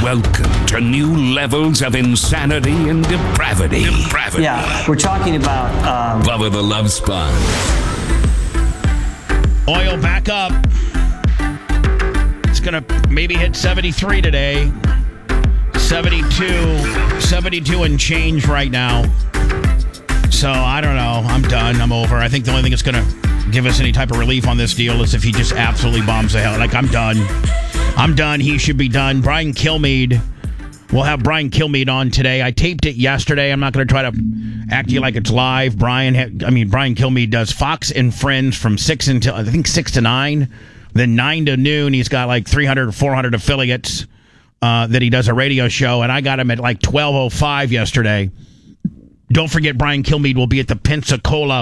Welcome to new levels of insanity and depravity. Yeah, we're talking about Bubba the Love Sponge. Oil back up. It's going to maybe hit 73 today. 72 and change right now. So I don't know. I'm done. I'm over. I think the only thing that's going to give us any type of relief on this deal is if he just absolutely bombs the hell. Like, I'm done. I'm done. He should be done. Brian Kilmeade. We'll have Brian Kilmeade on today. I taped it yesterday. I'm not going to try to act to you like it's live. Brian Kilmeade does Fox and Friends from 6 until, I think, 6 to 9. Then 9 to noon, he's got like 300 or 400 affiliates that he does a radio show. And I got him at like 12:05 yesterday. Don't forget, Brian Kilmeade will be at the Pensacola.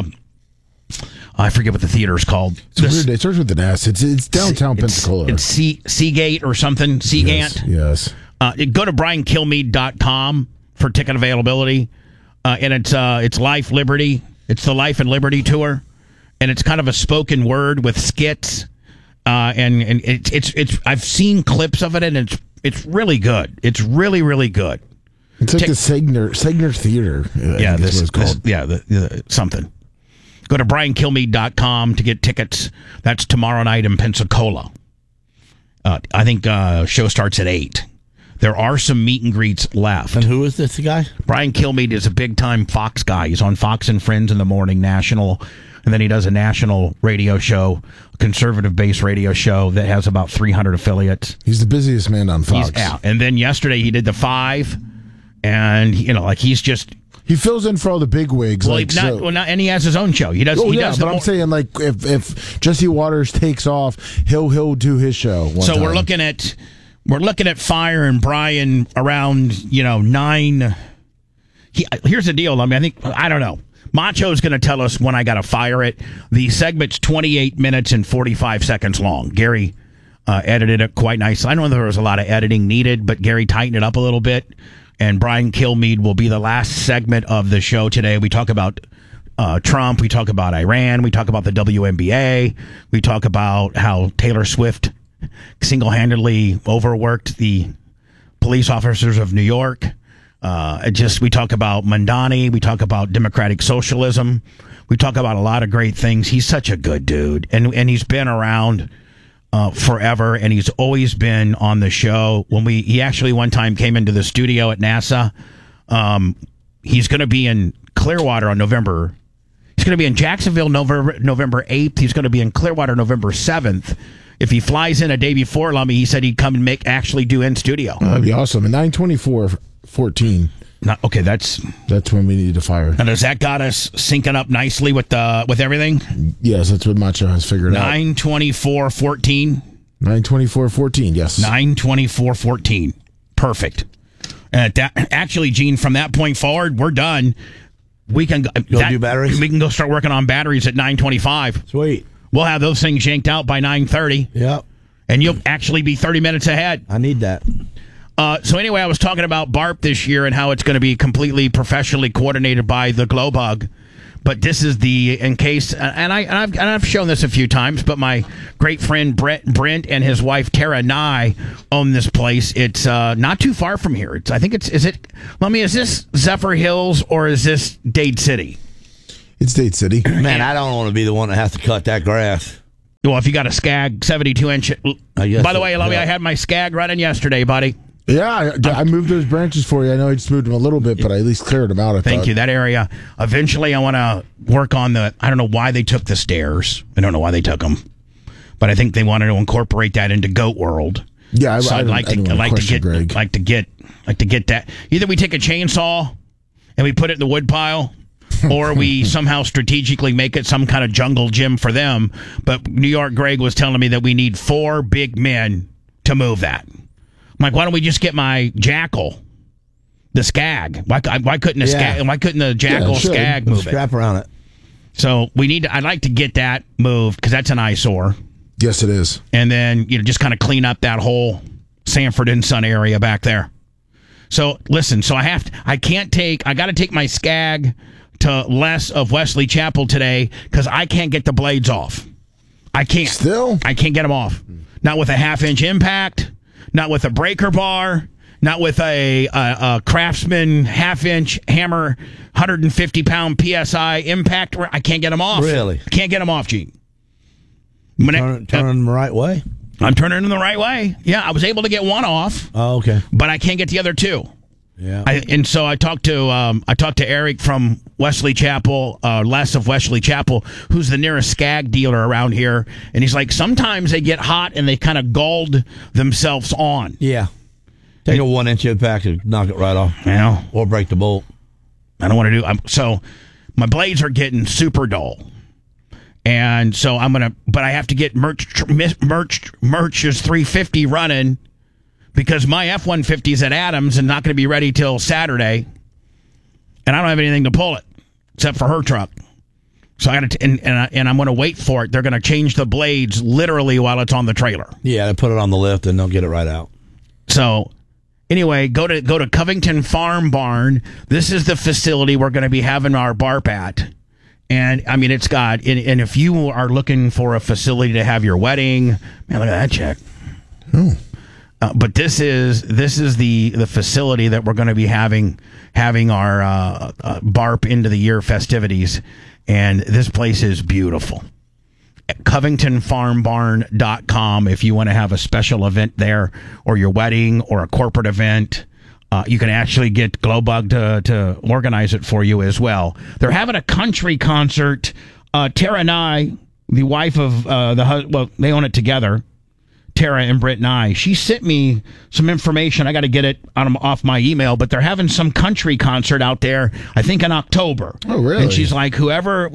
I forget what the theater is called. It's weird. It starts with an S. It's downtown Pensacola. It's Seagate or something. Seagate. Yes. Go to briankilmeade.com for ticket availability. And it's Life Liberty. It's the Life and Liberty tour. And it's kind of a spoken word with skits. And it's I've seen clips of it, and it's really good. It's really, really good. It's like the Segner Theater. Yeah, this is called. Something. Go to briankilmeade.com to get tickets. That's tomorrow night in Pensacola. I think show starts at 8. There are some meet and greets left. And who is this guy? Brian Kilmeade is a big-time Fox guy. He's on Fox and Friends in the morning, national. And then he does a national radio show, a conservative-based radio show that has about 300 affiliates. He's the busiest man on Fox. He's out. And then yesterday he did the 5. And, he's just... He fills in for all the big wigs. Well, and he has his own show. He does. But I'm saying, like, if Jesse Waters takes off, he'll do his show. So we're looking at Fire and Brian around 9. Here's the deal. I don't know. Macho's going to tell us when I got to fire it. The segment's 28 minutes and 45 seconds long. Gary edited it quite nicely. I know there was a lot of editing needed, but Gary tightened it up a little bit. And Brian Kilmeade will be the last segment of the show today. We talk about Trump. We talk about Iran. We talk about the WNBA. We talk about how Taylor Swift single-handedly overworked the police officers of New York. We talk about Mandani. We talk about democratic socialism. We talk about a lot of great things. He's such a good dude. And he's been around forever, and he's always been on the show. He actually one time came into the studio at NASA. He's going to be in Clearwater on November. He's going to be in Jacksonville November 8th. He's going to be in Clearwater November 7th. If he flies in a day before Lummy, he said he'd come and actually do in studio. That'd be awesome. And 9/24/14. Okay, that's when we need to fire. And has that got us syncing up nicely with everything? Yes, that's what Macho has figured out. 9/24/14. 9/24/14. Yes. 9/24/14. Perfect. And actually, Gene, from that point forward, we're done. We can do batteries. We can go start working on batteries at 9:25. Sweet. We'll have those things yanked out by 9:30. Yep. And you'll actually be 30 minutes ahead. I need that. So anyway, I was talking about BARP this year and how it's going to be completely professionally coordinated by the Glowbug. But this is I've shown this a few times, but my great friend Brent and his wife Tara Nye own this place. It's not too far from here. Is this Zephyr Hills or is this Dade City? It's Dade City. Man, I don't want to be the one that has to cut that grass. Well, if you got a Skag 72-inch. By the way, Lovey, I had my Skag running yesterday, buddy. Yeah, I moved those branches for you. I know I just moved them a little bit, but I at least cleared them out. Thank you. That area. Eventually, I want to work on I don't know why they took the stairs. I don't know why they took them. But I think they wanted to incorporate that into Goat World. Yeah, I'd like to get that. Either we take a chainsaw and we put it in the wood pile, or we somehow strategically make it some kind of jungle gym for them. But New York Greg was telling me that we need 4 big men to move that. I'm like, why don't we just get my Jackal, the Skag? Why couldn't the Skag? Why couldn't the Jackal Skag move it? Strap around it. So I'd like to get that moved because that's an eyesore. Yes, it is. And then just kind of clean up that whole Sanford and Son area back there. So listen, I got to take my Skag to Les of Wesley Chapel today because I can't get the blades off. I can't. Still? I can't get them off. Not with a 1/2-inch impact. Not with a breaker bar. Not with a Craftsman half-inch hammer, 150-pound PSI impact. I can't get them off. Really? I can't get them off, Gene. Turn them the right way? I'm turning them the right way. Yeah, I was able to get one off, Oh, okay. but I can't get the other two. Yeah. So I talked to Eric from Wesley Chapel, Les of Wesley Chapel, who's the nearest Skag dealer around here, and he's like, sometimes they get hot and they kind of galled themselves on. Yeah. Take a 1-inch impact and knock it right off. Yeah. Or break the bolt. I don't want to do. So my blades are getting super dull, and so but I have to get Merch's 350 running because my F-150 is at Adams and not going to be ready till Saturday, and I don't have anything to pull it except for her truck. So I got to, and I'm going to wait for it. They're going to change the blades literally while it's on the trailer. Yeah, they put it on the lift and they'll get it right out. So anyway, go to Covington Farm Barn. This is the facility we're going to be having our BARP at. And I mean, it's got, and if you are looking for a facility to have your wedding, man, look at that check. Oh. But this is the facility that we're going to be having our BARP into the year festivities. And this place is beautiful. CovingtonFarmBarn.com if you want to have a special event there or your wedding or a corporate event. You can actually get Glowbug to organize it for you as well. They're having a country concert. Tara Nye, the wife of they own it together, Tara and Britt Nye. She sent me some information. I got to get it off my email, but they're having some country concert out there, I think in October. Oh, really? And she's like, whoever,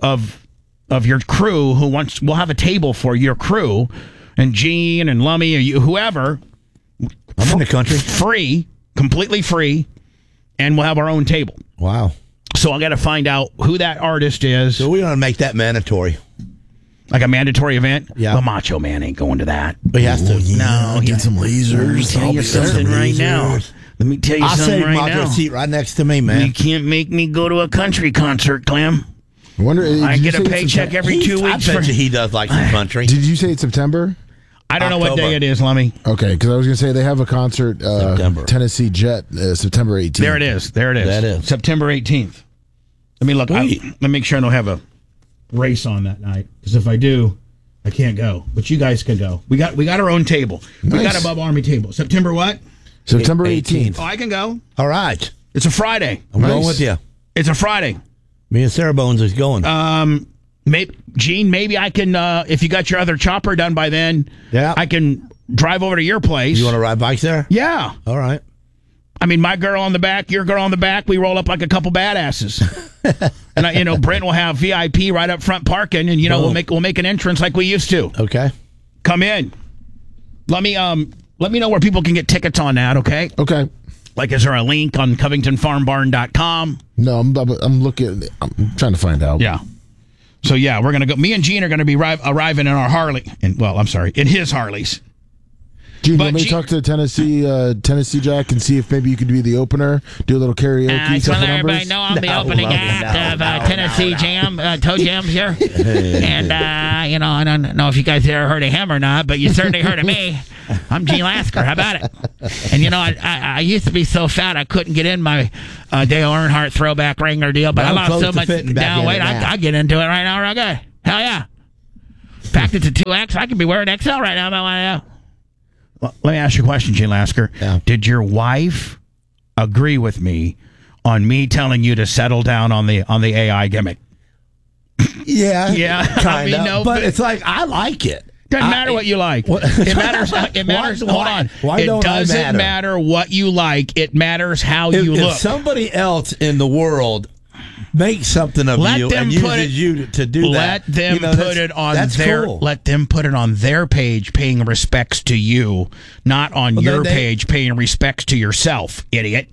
of your crew we'll have a table for your crew, and Gene and Lummy, or whoever. I'm in the country. Free, completely free, and we'll have our own table. Wow. So I got to find out who that artist is. So we're going to make that mandatory. Like a mandatory event? Yeah. Well, Macho Man ain't going to that. But he has to. No, Get some lasers. Let me tell you something right now. Let me tell you I'll something save right Macho now. a seat right next to me, You man. can't make me go to a country concert, Clem. I wonder. I get a paycheck every 2 weeks. I bet you he does like some country. Did you say it's September? I don't know what October. day it is, Lummy. Okay, because I was going to say they have a concert, September. Tennessee Jet, September 18th. There it is. That is. September 18th. Let me look. Let me make sure I don't have a race on that night. Because if I do, I can't go. But you guys can go. We got our own table. We Nice. got above Army table. September what? September 18th. Oh, I can go. All right. It's a Friday. I'm going Nice. with you. It's a Friday. Me and Sarah Bones is going. Gene, maybe I can, if you got your other chopper done by then, Yeah. I can drive over to your place. You want to ride bikes there? Yeah. All right. I mean, my girl on the back, your girl on the back, we roll up like a couple badasses. And Brent will have VIP right up front parking, and we'll make an entrance like we used to. Okay. Come in. Let me know where people can get tickets on that, okay? Okay. Like, is there a link on CovingtonFarmBarn.com? No, I'm looking. I'm trying to find out. Yeah. So, yeah, we're going to go. Me and Gene are going to be arriving in our Harley. In his Harleys. Gene, But let me talk to Tennessee Jack and see if maybe you could be the opener, do a little karaoke. I just set want the to let everybody numbers. know I'm the opening act of Tennessee Jam, Toe Jams here. And, I don't know if you guys ever heard of him or not, but you certainly heard of me. I'm Gene Lasker. How about it? And, I used to be so fat I couldn't get in my Dale Earnhardt throwback Wrangler deal, but I I'm lost close so to much fitting back down in weight, it now. I get into it right now real good. Hell yeah. Packed it to 2X. I could be wearing XL right now if I want to. Well, let me ask you a question, Gene Lasker. Yeah. Did your wife agree with me on me telling you to settle down on the AI gimmick? Yeah. Yeah. Kinda. I mean, no, but but- it's like, I like it. Doesn't matter what you like. It matters. It matters. Why- Hold on. why it don't I doesn't matter? matter what you like. It matters how you If look. somebody else in the world makes something of Let you them and put uses it- you to do Let that, them put it on that's their. cool. Let them put it on their page, paying respects to you, not on Well, your they- page, paying respects to yourself, idiot.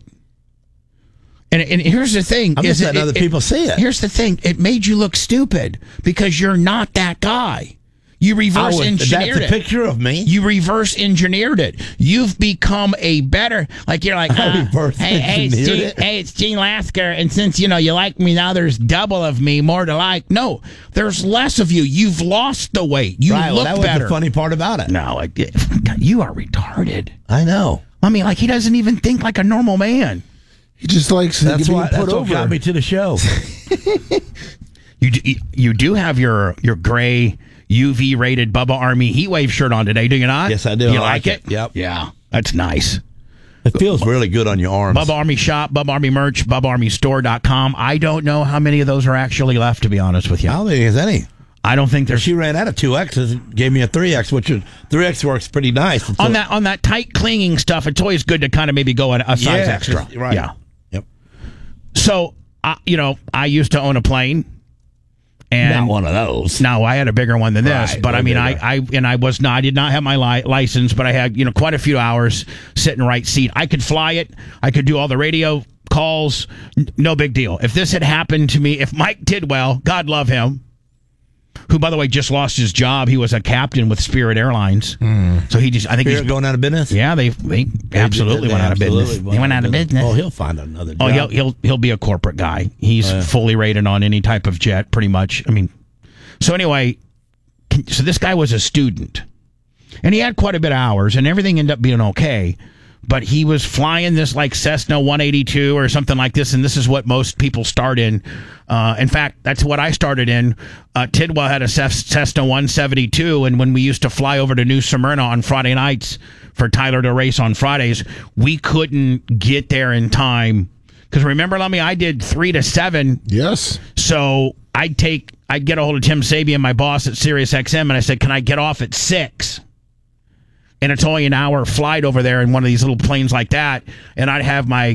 And here's the thing: I'm just letting other people see it. Here's the thing: it made you look stupid because you're not that guy. You reverse engineered That's a it. picture of me. You reverse engineered it. You've become a better, like you're like, I reverse hey, engineered it. it's Gene Lasker, and since you like me now, there's double of me, more to like. No, there's less of you. You've lost the weight. You Right, look well, that was better. the funny part about it. No, God, you are retarded. I know. I mean, like he doesn't even think like a normal man. He just likes That's being what put over. got me to the show. You do have your gray UV rated Bubba Army Heatwave shirt on today, do you not? Yes, I do. You I like like it? it. Yep. Yeah, that's nice. It feels really good on your arms. Bubba Army shop, Bubba Army merch, BubbaArmyStore.com. I don't know how many of those are actually left, to be honest with you. I don't think there's any. I don't think there's She ran out of 2Xs and gave me a 3X, which 3X works pretty nice. on that tight clinging stuff. It's always good to kind of maybe go a size extra. Right. Yeah. Yep. So, I used to own a plane. And Not one of those. No, I had a bigger one than this, Right, but I way mean, bigger. I did not have my license, but I had, quite a few hours sitting right seat. I could fly it. I could do all the radio calls. No big deal. If this had happened to me, if Mike Tidwell, God love him, who, by the way, just lost his job. He was a captain with Spirit Airlines. So I think Spirit he's going out of business? Yeah, they absolutely went out of business. They went out of business. Oh, he'll find another job. Oh, he'll be a corporate guy. He's fully rated on any type of jet, pretty much. I mean, so anyway, so this guy was a student, and he had quite a bit of hours, and everything ended up being okay. But he was flying this like Cessna 182 or something like this, and this is what most people start in. In fact, that's what I started in. Tidwell had a Cessna 172, and when we used to fly over to New Smyrna on Friday nights for Tyler to race on Fridays, we couldn't get there in time. Because remember, Lummy, I did 3 to 7. Yes. So I'd get a hold of Tim Sabian, my boss at SiriusXM, and I said, "Can I get off at 6?" And it's only an hour flight over there in one of these little planes like that. And I'd have my,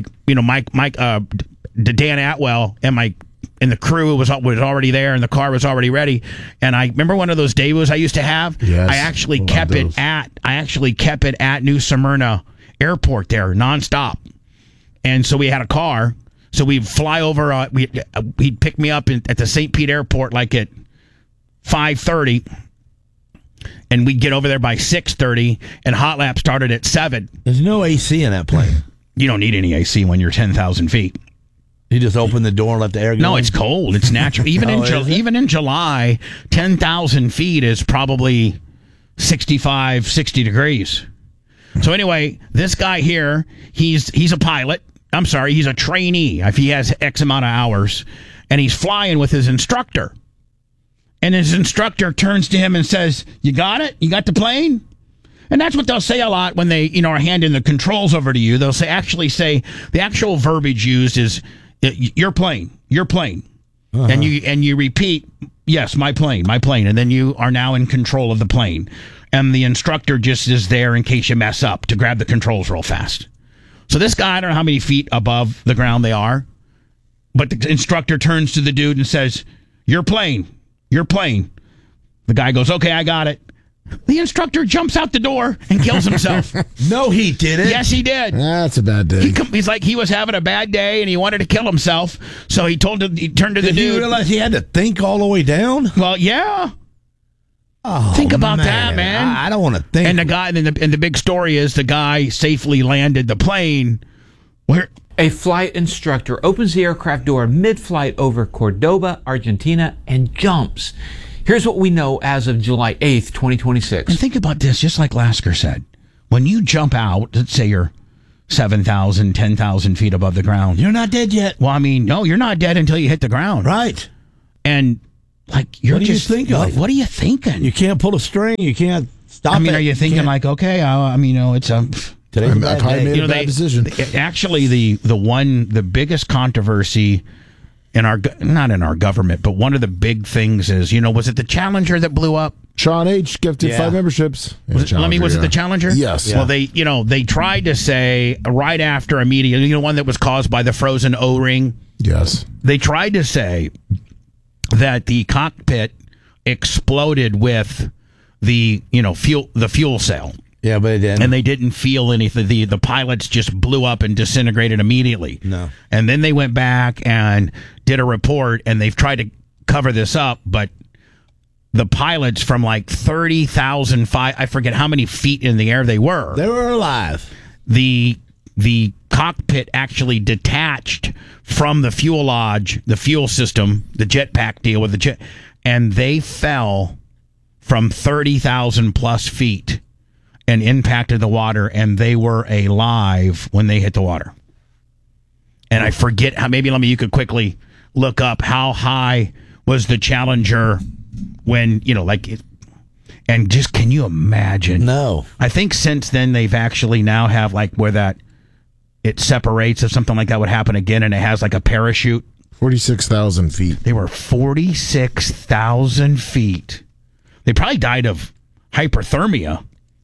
Dan Atwell and the crew was already there, and the car was already ready. And I remember one of those Daewoo's I used to have. Yes, I actually love kept those. it at New Smyrna Airport there nonstop. And so we had a car. So we'd fly over. He'd pick me up at the St. Pete Airport like at 5:30. And we'd get over there by 6:30, and hot lap started at 7. There's no AC in that plane. You don't need any AC when you're 10,000 feet. You just open the door and let the air go No, in? it's cold. It's natural. Even even in July, 10,000 feet is probably 65, 60 degrees. So anyway, this guy here, he's a pilot. I'm sorry, he's a trainee. If he has X amount of hours, and he's flying with his instructor. And his instructor turns to him and says, "You got it? You got the plane?" And that's what they'll say a lot when they, are handing the controls over to you. They'll say the actual verbiage used is, "Your plane, your plane," and you repeat, "Yes, my plane," and then you are now in control of the plane, and the instructor just is there in case you mess up to grab the controls real fast. So this guy, I don't know how many feet above the ground they are, but the instructor turns to the dude and says, "Your plane. Your plane." The guy goes, "Okay, I got it." The instructor jumps out the door and kills himself. No, he didn't. Yes, he did. That's a bad day. He's like, he was having a bad day and he wanted to kill himself. So he turned to the Did he dude. realize he had to think all the way down? Well, yeah. Oh, Think about that, man. I don't want to think. And the guy, and the big story is the guy safely landed the plane. Where? A flight instructor opens the aircraft door mid-flight over Cordoba, Argentina, and jumps. Here's what we know as of July 8th, 2026. And think about this, just like Lasker said. When you jump out, let's say you're 7,000, 10,000 feet above the ground. You're not dead yet. Well, I mean, no, you're not dead until you hit the ground. Right. And, like, you're What do you just... think of? What are you thinking? You can't pull a string. You can't stop it. I mean, are you thinking Can't- like, okay, it's a... Today's a I bad probably day. made a bad decision. Actually, the biggest controversy not in our government, but one of the big things is, was it the Challenger that blew up? Sean H. gifted Yeah. 5 memberships. Was it the Challenger? Yes. Well, they tried to say right after a meeting, one that was caused by the frozen O-ring. Yes. They tried to say that the cockpit exploded with the fuel cell. Yeah, but it didn't. And they didn't feel anything. The pilots just blew up and disintegrated immediately. No. And then they went back and did a report, and they've tried to cover this up, but the pilots from like 30,000 feet, I forget how many feet in the air they were. They were alive. The cockpit actually detached from the fuselage, the fuel system, the jetpack deal with the jet, and they fell from 30,000 plus feet. and impacted the water, and they were alive when they hit the water. And I forget how. Maybe you could quickly look up how high was the Challenger when and just can you imagine? No. I think since then they've actually now have where that it separates if something like that would happen again, and it has like a parachute. 46,000 feet. They were 46,000 feet. They probably died of hyperthermia.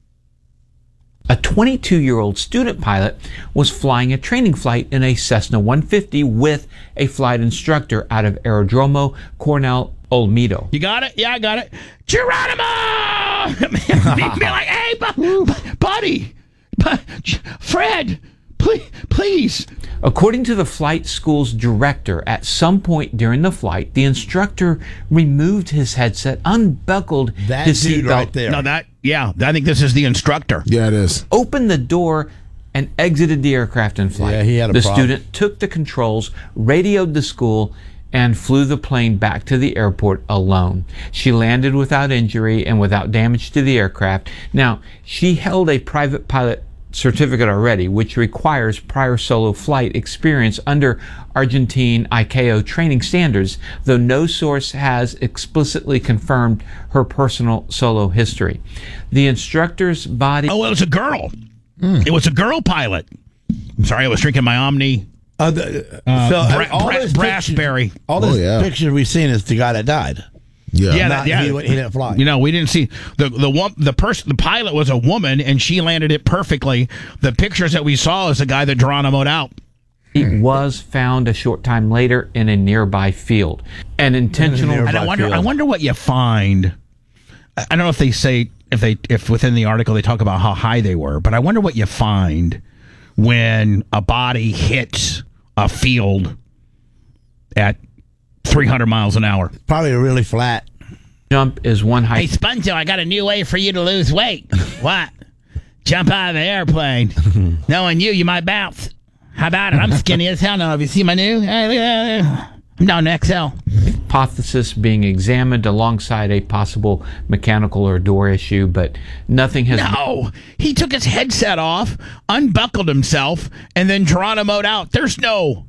A 22-year-old student pilot was flying a training flight in a Cessna 150 with a flight instructor out of Aerodromo Coronel Olmedo. You got it? Yeah, I got it. Geronimo! Be like, hey, buddy, Fred, please. According to the flight school's director, at some point during the flight, the instructor removed his headset, unbuckled That his dude seatbelt, right there. No, I think this is the instructor. Yeah, it is. opened the door, and exited the aircraft in flight. Yeah, he had a The problem. student took the controls, radioed the school, and flew the plane back to the airport alone. She landed without injury and without damage to the aircraft. Now, she held a private pilot certificate already, which requires prior solo flight experience under Argentine ICAO training standards, though no source has explicitly confirmed her personal solo history. The instructor's body... Oh, it was a girl. It was a girl pilot. I'm sorry, I was drinking my Omni All those pictures- Raspberry. All those yeah. pictures we've seen is the guy that died. Yeah. Yeah, Not- yeah. He didn't fly. We didn't see the pilot was a woman, and she landed it perfectly. The pictures that we saw is the guy that Geronimo'd out. It was found a short time later in a nearby field. An intentional... nearby- And I wonder what you find. I don't know if they say if within the article they talk about how high they were, but I wonder what you find when a body hits a field at 300 miles an hour. Probably really flat. jump is one height. Hey, Spunzo, I got a new way for you to lose weight. What? Jump out of the airplane. Knowing you might bounce. How about it? I'm skinny as hell now. Have you seen my new? Hey, look at that. I'm down to XL. Hypothesis being examined alongside a possible mechanical or door issue, but nothing has... No, he took his headset off, unbuckled himself, and then Geronimo'd out. There's no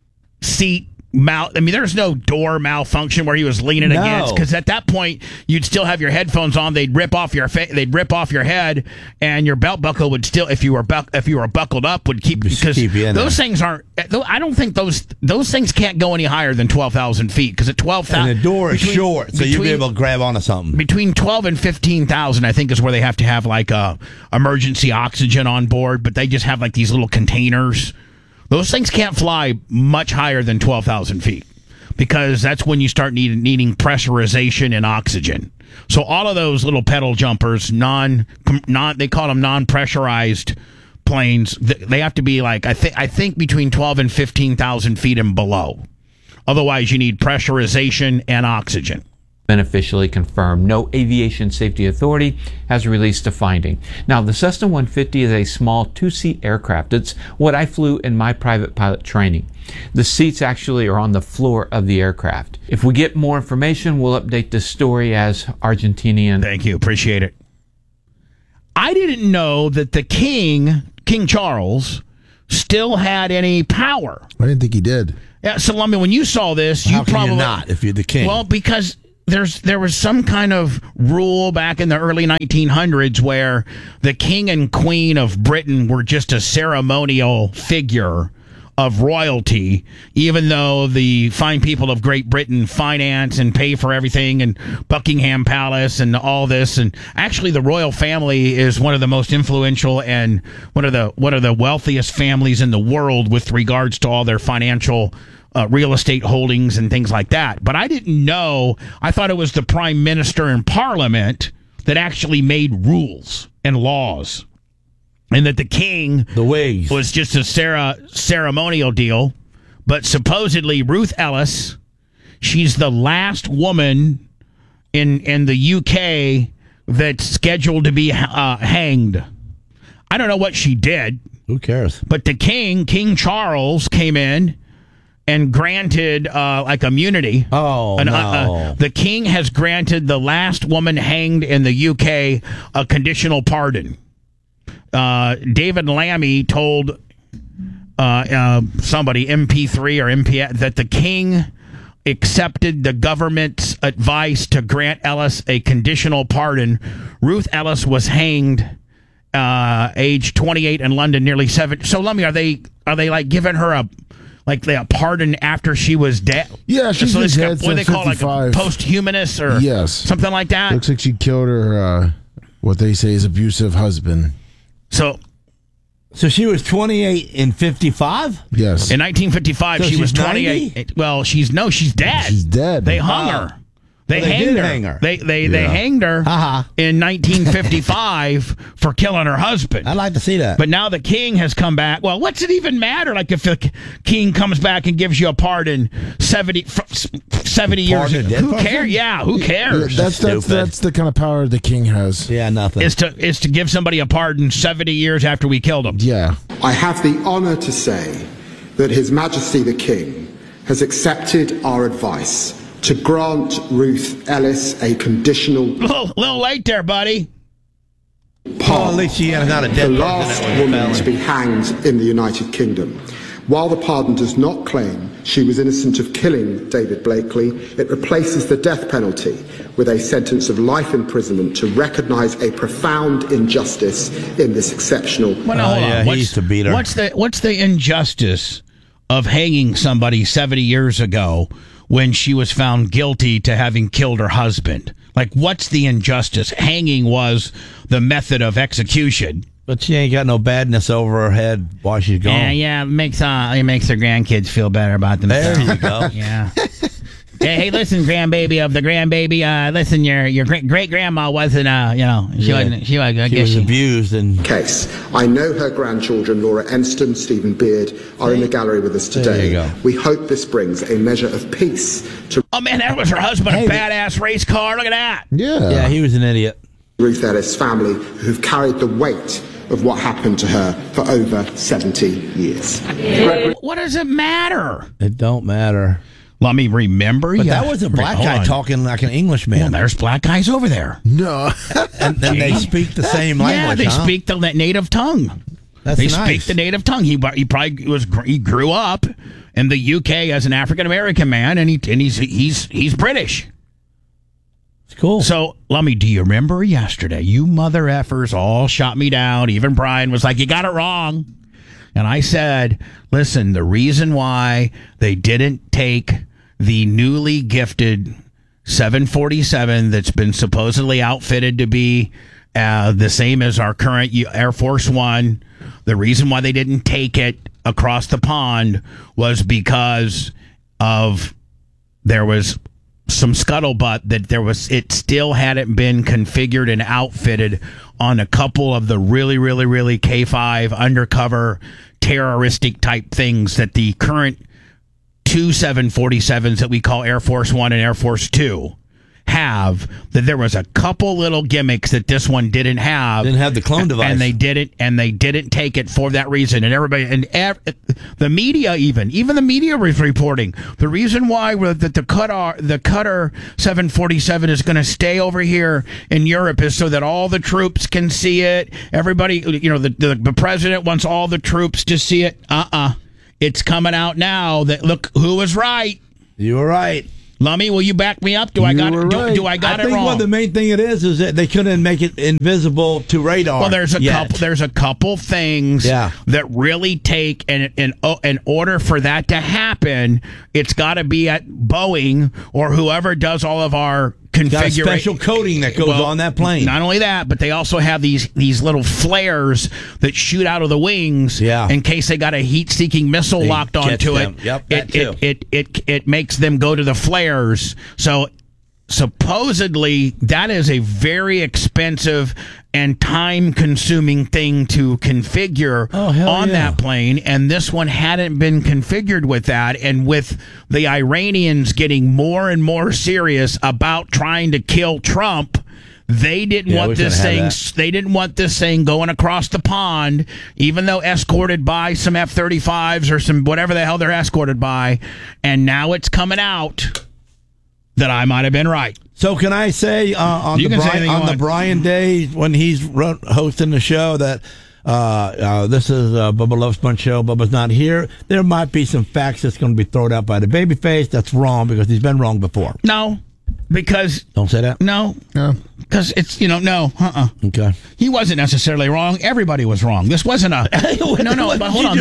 seat there's no door malfunction where he was leaning No. against, because at that point you'd still have your headphones on. They'd rip off your head, and your belt buckle would still, if you were buckled up, would keep, because keep you in those there. things aren't. I don't think those things can't go any higher than 12,000 feet, because at 12,000 And the door is short, so you'll be able to grab onto something. between 12 and 15,000, I think, is where they have to have like emergency oxygen on board, but they just have like these little containers. Those things can't fly much higher than 12,000 feet, because that's when you start needing pressurization and oxygen. So all of those little pedal jumpers, they call them non-pressurized planes. They have to be like, I think between 12 and 15,000 feet and below. Otherwise, you need pressurization and oxygen. been officially confirmed. No aviation safety authority has released a finding. Now, the Cessna 150 is a small two-seat aircraft. It's what I flew in my private pilot training. The seats actually are on the floor of the aircraft. If we get more information, we'll update this story as Argentinian. Thank you. Appreciate it. I didn't know that the King Charles, still had any power. I didn't think he did. Yeah, so, I mean, when you saw this, How you can probably... you not if you're the king? Well, because there was some kind of rule back in the early 1900s where the king and queen of Britain were just a ceremonial figure of royalty, even though the fine people of Great Britain finance and pay for everything, and Buckingham Palace and all this. And actually, the royal family is one of the most influential and one of the wealthiest families in the world with regards to all their financial real estate holdings and things like that. But I didn't know. I thought it was the prime minister and parliament that actually made rules and laws, and that the king the ways. was just a ceremonial deal. But supposedly Ruth Ellis, she's the last woman in the UK that's scheduled to be hanged. I don't know what she did, Who cares? but the King Charles, came in and granted like immunity. Oh, no. The king has granted the last woman hanged in the UK a conditional pardon. David Lammy told somebody, MP3 or MP, that the king accepted the government's advice to grant Ellis a conditional pardon. Ruth Ellis was hanged, age 28, in London, nearly 7. So, Lummy, are they like giving her a pardon after she was dead? Yeah, she's been dead what do they since call it, like a 55. posthumous or Yes. something like that? Looks like she killed her, what they say is abusive husband. So So she was 28 and 55? Yes. in 1955, So she was she's 28. 90? Well, she's dead. She's dead. They hung her. They Well, they hanged did her. hang her. They hanged her in 1955 for killing her husband. I'd like to see that. But now the king has come back. Well, what's it even matter? Like if the king comes back and gives you a pardon 70 years Pardon a ago. dead Who person? cares? Yeah, who cares? That's the kind of power the king has. yeah, nothing. Is to give somebody a pardon 70 years after we killed him. Yeah. I have the honour to say that His Majesty the King has accepted our advice to grant Ruth Ellis a conditional Little late there, buddy. Well, at pardon, least she is not a the dead person. last That was a woman to felon. be hanged in the United Kingdom. While the pardon does not claim she was innocent of killing David Blakely, it replaces the death penalty with a sentence of life imprisonment to recognise a profound injustice in this exceptional. Well, now, hold yeah, on. he used to beat her. What's the injustice of hanging somebody 70 years ago when she was found guilty to having killed her husband? Like, what's the injustice? Hanging was the method of execution. But she ain't got no badness over her head while she's gone. Yeah, it makes her grandkids feel better about themselves. There you go. Yeah. Hey, listen, grandbaby of the grandbaby. Listen, your great grandma wasn't, she wasn't. She was. I She guess was abused and Case. I know her grandchildren, Laura Enston, Stephen Beard, are in the gallery with us There today. you go. We hope this brings a measure of peace to Oh man, that was her husband, a badass race car. Look at that. yeah, he was an idiot. Ruth Ellis' family, who've carried the weight of what happened to her for over 70 years. What does it matter? It don't matter. Let me remember. But yeah. that was a black Hold guy on. talking like an Well, Englishman. there's black guys over there. No. And then they speak the same Yeah, language. they huh? speak the native tongue. That's They nice. speak the native tongue. He grew up in the UK as an African American man, and he's British. It's cool. So, Lummy, do you remember yesterday? You mother effers all shot me down. Even Brian was like, "You got it wrong," and I said, "Listen, the reason why they didn't take the newly gifted 747 that's been supposedly outfitted to be the same as our current Air Force One, the reason why they didn't take it across the pond was because of there was some scuttlebutt that it still hadn't been configured and outfitted on a couple of the really, really, really K5 undercover terroristic type things that the current two 747s that we call Air Force One and Air Force Two have. That there was a couple little gimmicks that this one didn't have. Didn't have the clone device. And they didn't take it for that reason. And everybody the media even the media was reporting the reason why the Qatar 747 is going to stay over here in Europe is so that all the troops can see it. Everybody, the president wants all the troops to see it. It's coming out now that look who was right. You were right. Lummy, will you back me up? Do I got it I think wrong? the main thing it is that they couldn't make it invisible to radar. Well, there's yet. a couple things that really take and in order for that to happen, it's got to be at Boeing or whoever does all of our Got a special coating that goes on that plane. Not only that, but they also have these little flares that shoot out of the wings in case they got a heat-seeking missile locked onto them. it. Yep, that too. It makes them go to the flares. So supposedly that is a very expensive and time-consuming thing to configure on that plane, and this one hadn't been configured with that. And with the Iranians getting more and more serious about trying to kill Trump, they didn't want this thing. They didn't want this thing going across the pond, even though escorted by some F-35s or some whatever the hell they're escorted by. And now it's coming out that I might have been right. So can I say on the Brian Day when he's hosting the show that This is Bubba Love Sponge Show. Bubba's not here. There might be some facts that's going to be thrown out by the babyface. That's wrong because he's been wrong before. No, because Don't say that. no, because it's no. Okay. He wasn't necessarily wrong. Everybody was wrong. This wasn't a no. But hold on.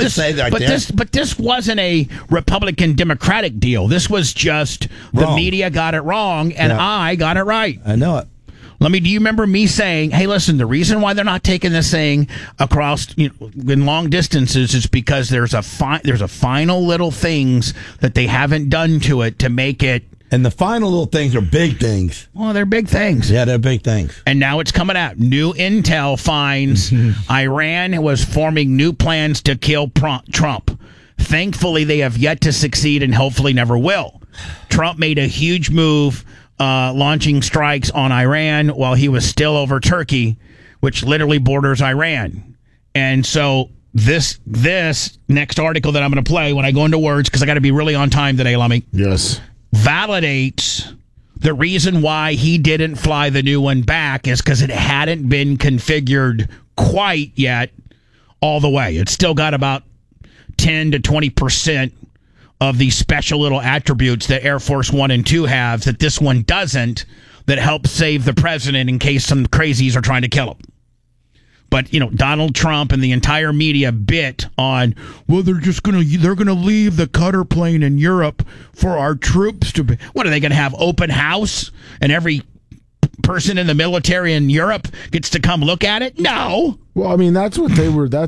This wasn't a Republican Democratic deal. This was just the Wrong. media got it wrong and Yeah. I got it right. I know it. Do you remember me saying, hey, listen, the reason why they're not taking this thing across in long distances is because there's a final little things that they haven't done to it to make it. And the final little things are big things. Well, they're big things. Yeah, they're big things. And now it's coming out. New intel finds Iran was forming new plans to kill Trump. Thankfully, they have yet to succeed and hopefully never will. Trump made a huge move launching strikes on Iran while he was still over Turkey, which literally borders Iran. And so this next article that I'm going to play when I go into words, because I got to be really on time today, Lummy, Yes. validates the reason why he didn't fly the new one back is because it hadn't been configured quite yet all the way. It's still got about 10 to 20% of the special little attributes that Air Force 1 and 2 have that this one doesn't, that helps save the president in case some crazies are trying to kill him. But, Donald Trump and the entire media bit on, well, they're going to leave the Cutter plane in Europe for our troops to be. What, are they going to have open house and every person in the military in Europe gets to come look at it? No. Well, I mean, that's what they were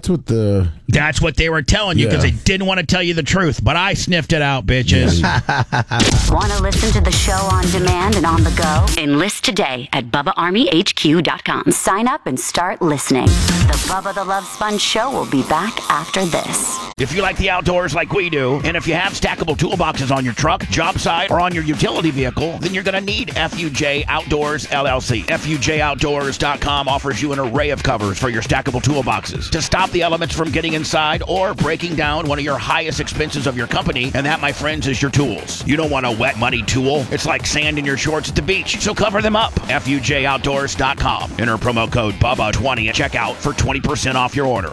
telling you because Yeah. they didn't want to tell you the truth. But I sniffed it out, bitches. Want to listen to the show on demand and on the go? Enlist today at BubbaArmyHQ.com. Sign up and start listening. The Bubba the Love Sponge Show will be back after this. If you like the outdoors like we do, and if you have stackable toolboxes on your truck, job site, or on your utility vehicle, then you're going to need FUJ Outdoors LLC. FUJOutdoors.com offers you an array of covers for your stackable toolboxes to stop the elements from getting inside or breaking down one of your highest expenses of your company, and that, my friends, is your tools. You don't want a wet, muddy tool. It's like sand in your shorts at the beach, so cover them up. FUJOutdoors.com. Enter promo code BUBBA20 at checkout for 20% off your order.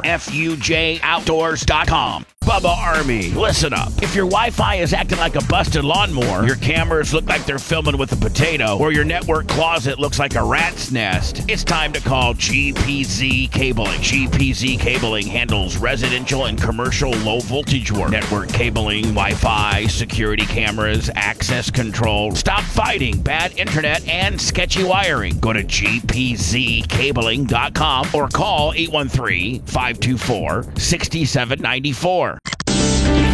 FUJOutdoors.com. Bubba Army, listen up. If your Wi-Fi is acting like a busted lawnmower, your cameras look like they're filming with a potato, or your network closet looks like a rat's nest, it's time to call GPZ Cabling. GPZ Cabling handles residential and commercial low-voltage work, network cabling, Wi-Fi, security cameras, access control. Stop fighting bad internet and sketchy wiring. Go to gpzcabling.com or call 813-524-6794.